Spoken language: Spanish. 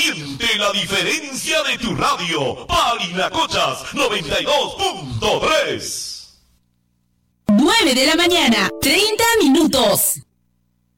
Siente la diferencia de tu radio. Parinacochas 92.3. 9 de la mañana, 30 minutos.